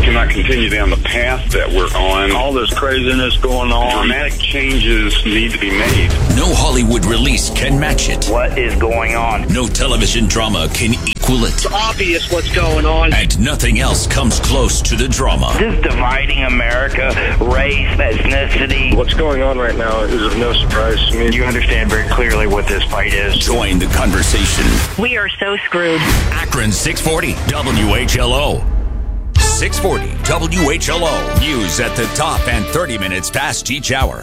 cannot continue down the path that we're on. All this craziness going on. Dramatic changes need to be made. No Hollywood release can match it. What is going on? No television drama can equal it. It's obvious what's going on. And nothing else comes close to the drama. This dividing America, race, ethnicity. What's going on right now is of no surprise to me. You understand very clearly what this fight is. Join the conversation. We are so screwed. Akron 640 WHLO. 640 WHLO. News at the top and 30 minutes past each hour.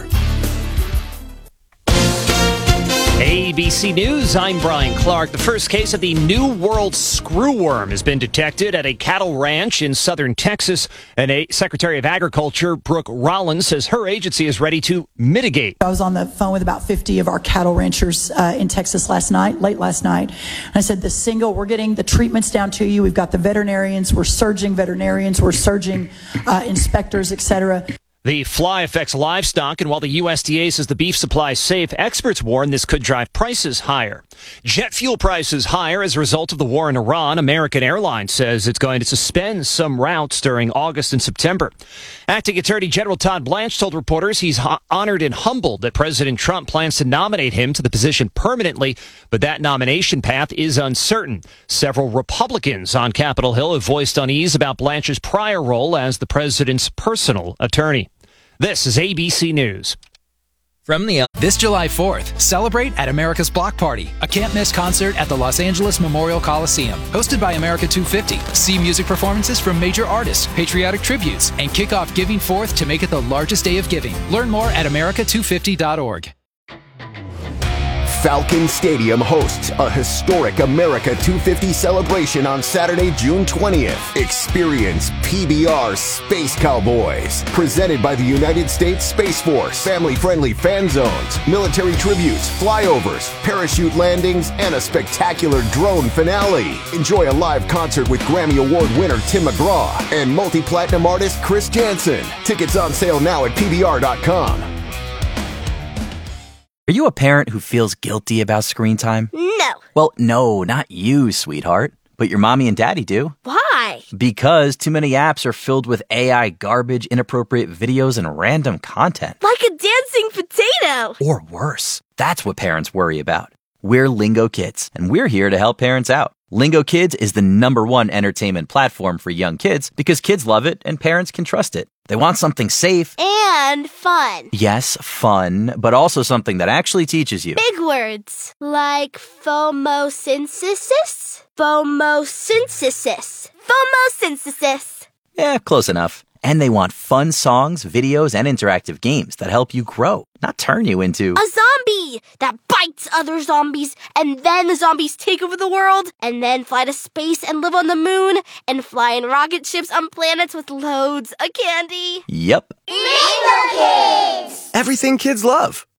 ABC News, I'm Brian Clark. The first case of the New World screwworm has been detected at a cattle ranch in southern Texas. And Secretary of Agriculture, Brooke Rollins, says her agency is ready to mitigate. I was on the phone with about 50 of our cattle ranchers in Texas late last night. And I said, we're getting the treatments down to you. We've got the veterinarians. We're surging veterinarians. We're surging inspectors, et cetera. The fly affects livestock, and while the USDA says the beef supply is safe, experts warn this could drive prices higher. Jet fuel prices higher as a result of the war in Iran. American Airlines says it's going to suspend some routes during August and September. Acting Attorney General Todd Blanche told reporters he's honored and humbled that President Trump plans to nominate him to the position permanently, but that nomination path is uncertain. Several Republicans on Capitol Hill have voiced unease about Blanche's prior role as the president's personal attorney. This is ABC News. This July 4th, celebrate at America's Block Party, a can't-miss concert at the Los Angeles Memorial Coliseum. Hosted by America 250. See music performances from major artists, patriotic tributes, and kick off Giving Forth to make it the largest day of giving. Learn more at america250.org. Falcon Stadium hosts a historic America 250 celebration on Saturday, June 20th. Experience PBR Space Cowboys, presented by the United States Space Force. Family-friendly fan zones, military tributes, flyovers, parachute landings, and a spectacular drone finale. Enjoy a live concert with Grammy Award winner Tim McGraw and multi-platinum artist Chris Janson. Tickets on sale now at PBR.com. Are you a parent who feels guilty about screen time? No. Well, no, not you, sweetheart. But your mommy and daddy do. Why? Because too many apps are filled with AI garbage, inappropriate videos, and random content. Like a dancing potato. Or worse. That's what parents worry about. We're Lingo Kids, and we're here to help parents out. Lingo Kids is the #1 entertainment platform for young kids because kids love it and parents can trust it. They want something safe and fun. Yes, fun, but also something that actually teaches you. Big words like phomosynthesis. Phomosynthesis. Phomosynthesis. Yeah, close enough. And they want fun songs, videos, and interactive games that help you grow, not turn you into a zombie that bites other zombies, and then the zombies take over the world, and then fly to space and live on the moon, and fly in rocket ships on planets with loads of candy. Yep. Lingo Kids! Everything kids love.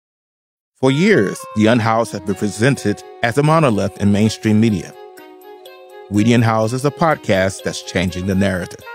For years, The Unhoused has been presented as a monolith in mainstream media. We the Unhoused is a podcast that's changing the narrative.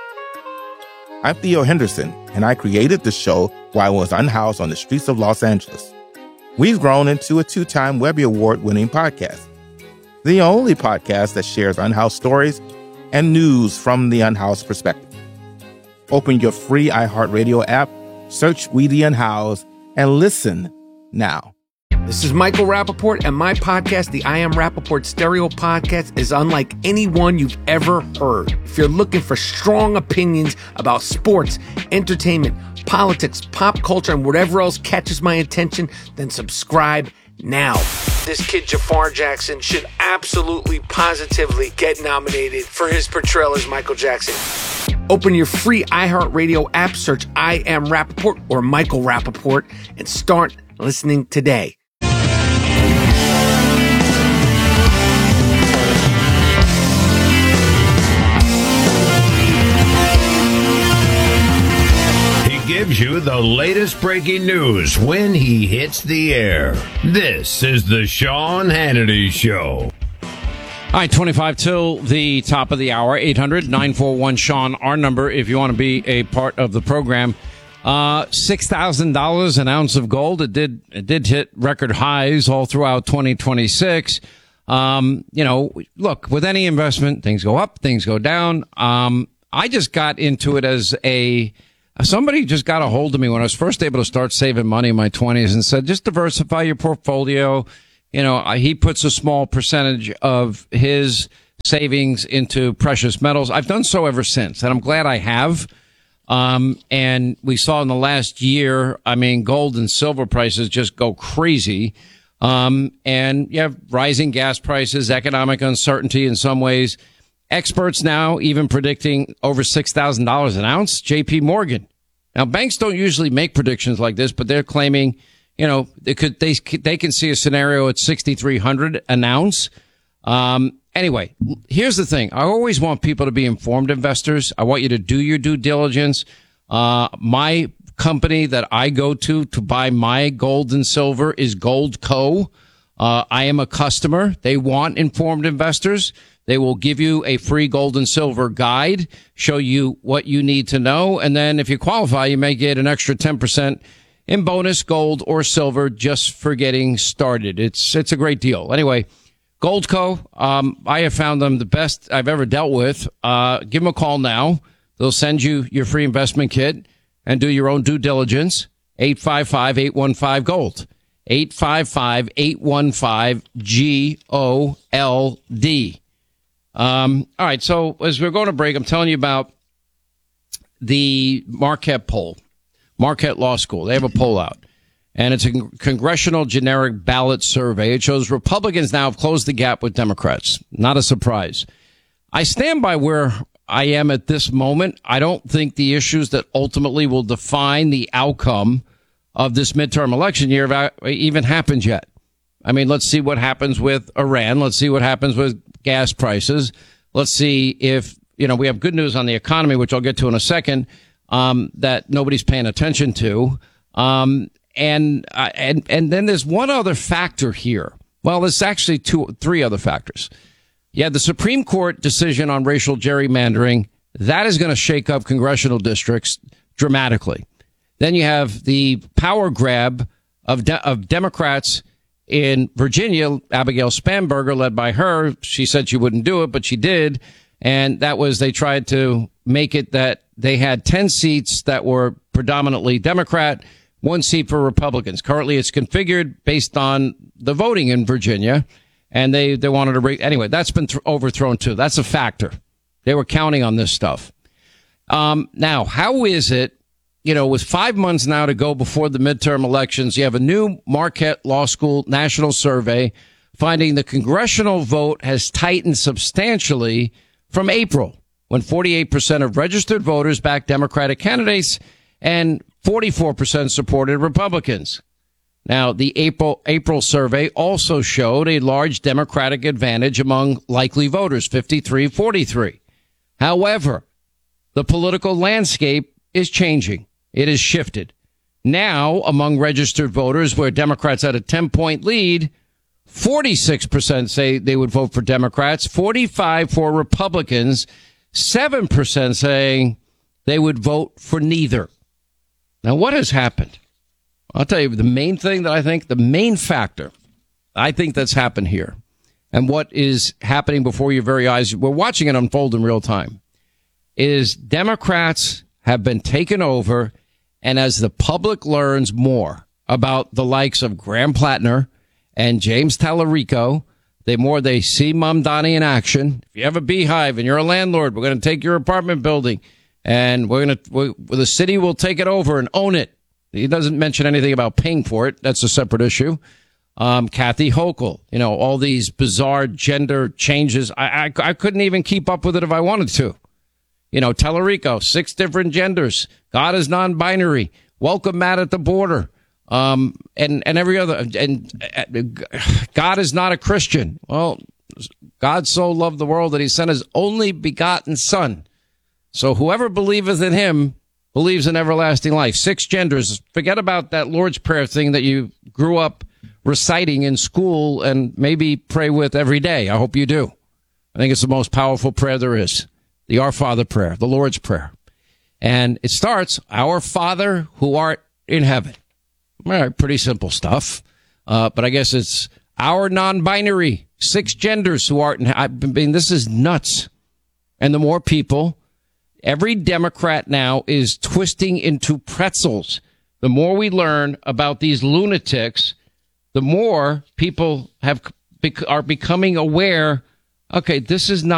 I'm Theo Henderson, and I created the show while I was unhoused on the streets of Los Angeles. We've grown into a 2-time Webby Award-winning podcast. The only podcast that shares unhoused stories and news from the unhoused perspective. Open your free iHeartRadio app, search We the Unhoused, and listen now. This is Michael Rappaport, and my podcast, the I Am Rappaport Stereo Podcast, is unlike any one you've ever heard. If you're looking for strong opinions about sports, entertainment, politics, pop culture, and whatever else catches my attention, then subscribe now. This kid, Jafar Jackson, should absolutely, positively get nominated for his portrayal as Michael Jackson. Open your free iHeartRadio app, search I Am Rappaport or Michael Rappaport, and start listening today. Gives you the latest breaking news when he hits the air. This is the Sean Hannity Show. All right, 25 till the top of the hour. 800-941-SEAN, our number if you want to be a part of the program. $6,000 an ounce of gold. It did hit record highs all throughout 2026. Look, with any investment, things go up, things go down. I just got into it as somebody just got a hold of me when I was first able to start saving money in my 20s and said, just diversify your portfolio. He puts a small percentage of his savings into precious metals. I've done so ever since, and I'm glad I have. And we saw in the last year, gold and silver prices just go crazy. And you have rising gas prices, economic uncertainty in some ways. Experts now even predicting over $6,000 an ounce. JP Morgan. Now, banks don't usually make predictions like this, but they're claiming, they can see a scenario at 6,300 an ounce. Anyway, here's the thing. I always want people to be informed investors. I want you to do your due diligence. My company that I go to buy my gold and silver is Goldco. I am a customer. They want informed investors. They will give you a free gold and silver guide, show you what you need to know. And then if you qualify, you may get an extra 10% in bonus gold or silver just for getting started. It's a great deal. Anyway, Goldco, I have found them the best I've ever dealt with. Give them a call now. They'll send you your free investment kit and do your own due diligence. 855-815-GOLD. 855-815-GOLD. All right. So as we're going to break, I'm telling you about the Marquette poll, Marquette Law School. They have a poll out, and it's a congressional generic ballot survey. It shows Republicans now have closed the gap with Democrats. Not a surprise. I stand by where I am at this moment. I don't think the issues that ultimately will define the outcome of this midterm election year have even happened yet. Let's see what happens with Iran. Let's see what happens with gas prices. Let's see if, we have good news on the economy, which I'll get to in a second, that nobody's paying attention to. And then there's one other factor here. Well, there's actually three other factors. Yeah, the Supreme Court decision on racial gerrymandering, that is going to shake up congressional districts dramatically. Then you have the power grab of Democrats in Virginia. Abigail Spanberger, led by her, she said she wouldn't do it, but she did. And that was, they tried to make it that they had 10 seats that were predominantly Democrat, 1 seat for Republicans. Currently, it's configured based on the voting in Virginia, and they wanted to anyway, that's been overthrown too. That's a factor. They were counting on this stuff. Now, how is it, with 5 months now to go before the midterm elections, you have a new Marquette Law School national survey finding the congressional vote has tightened substantially from April, when 48% of registered voters backed Democratic candidates and 44% supported Republicans. Now, the April survey also showed a large Democratic advantage among likely voters, 53-43. However, the political landscape is changing. It has shifted. Now, among registered voters, where Democrats had a 10-point lead, 46% say they would vote for Democrats, 45% for Republicans, 7% saying they would vote for neither. Now, what has happened? I'll tell you the main thing that I think, the main factor I think that's happened here, and what is happening before your very eyes, we're watching it unfold in real time, is Democrats have been taken over, and as the public learns more about the likes of Graham Plattner and James Tallarico, the more they see Mamdani in action. If you have a beehive and you're a landlord, we're going to take your apartment building, and the city will take it over and own it. He doesn't mention anything about paying for it. That's a separate issue. Kathy Hochul, all these bizarre gender changes. I couldn't even keep up with it if I wanted to. Tallarico, 6 different genders. God is non-binary. Welcome Matt at the border. And every other, and God is not a Christian. Well, God so loved the world that he sent his only begotten son. So whoever believeth in him believes in everlasting life. 6 genders. Forget about that Lord's Prayer thing that you grew up reciting in school and maybe pray with every day. I hope you do. I think it's the most powerful prayer there is. The Our Father prayer, the Lord's Prayer. And it starts, Our Father who art in heaven. All right, pretty simple stuff. But I guess it's our non-binary, 6 genders who art in heaven. I mean, this is nuts. And the more people, Every Democrat now is twisting into pretzels. The more we learn about these lunatics, the more people are becoming aware, okay, this is not